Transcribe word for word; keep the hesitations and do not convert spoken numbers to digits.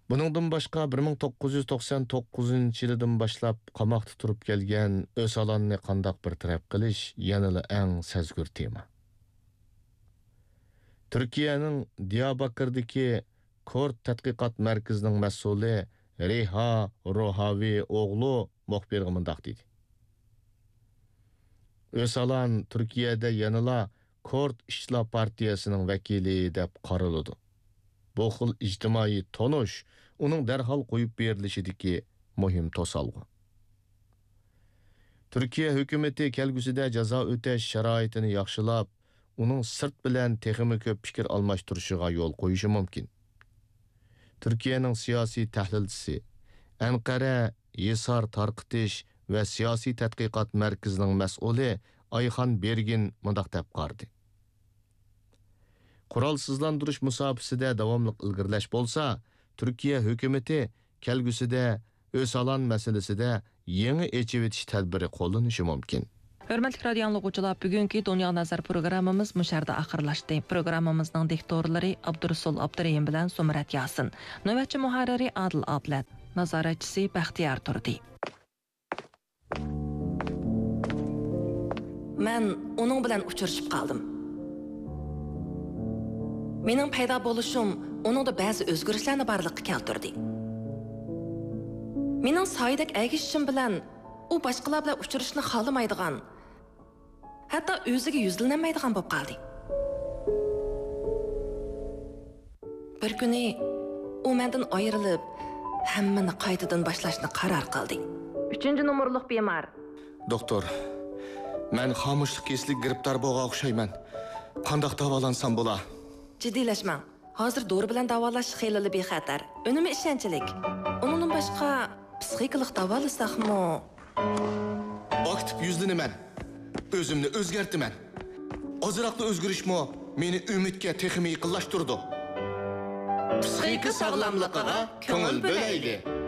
Buningdan boshqa bir ming to'qqiz yuz to'qson to'qqizinchi yildan boshlab qamoqda turib kelgan Öcalanni qandoq bir taraf qilish yanada eng sezgur tema. Turkiyaning Diyarbakırdagi Kort tadqiqot markazining mas'uli Reha Rohavi o'g'li muxbirga mundaq dedi. Öcalan Turkiyada yanada Kort İşçilar Partiyasining vakili deb qaraladi. Bu xil ijtimoiy tonush uning darhol qo'yib berilishidagi muhim to'salg'i. Turkiya hukumati kelgusida jazo o'tash sharoitini yaxshilab, uning sirt bilan texmi ko'p fikr almashtirishiga yo'l qo'yishi mumkin. Turkiyaning siyosiy tahlilchisi, Anqara Yesar tarqitish va siyosiy tadqiqot markazining mas'uli Ayxan Bergin mundaq deb qardi. Qurolsizlantirish musobaqasida davomli ilgirlash bo'lsa, Turkiya hukumati kelgusida Öcalan masalasida yangi echib etish tadbiri qo'llanishi mumkin. Hörmətli radio dinləyicilər, bugünkü Dünya Nazar proqramımız müşərdə axırlaşdı. Proqramımızın diktorları Abdurrasul Abdurrahim bilan Sumrat Yasin, növbətçi müharriri Adil Ablat, nazoratçisi Baxtiyar Turdi. Mən onun bilan uçuruşub qaldım. Mening paydo bo'lishim uningda ba'zi o'zgarishlarni barliqqa keltirdi. Mening soyidek agishishim bilan u boshqalar bilan uchrashishni xohlamaydigan, hatto o'ziga yuzlanmaydigan bo'lib qoldi. Bir kuni u mendan ayrilib, hammani qaytadan boshlashni qaror qildi. uchinchi nomerlik bemor. Doktor, men xomushlik keslik giribdor bo'lgan o'xshayman. Qanday davolansam bo'la? Ciddileşmang. Hozir dori bilan davolash xeyli bexatar. Unumi ishonchlik. Undan boshqa psixikalik davolasaqmi? Aktiv yuzlanaman. O'zimni o'zgartiraman. Ozroqda o'zgarishmi meni umidga texmi yaqinlashtirdi. Psixika sog'lomligiga ko'ngil bo'laylik.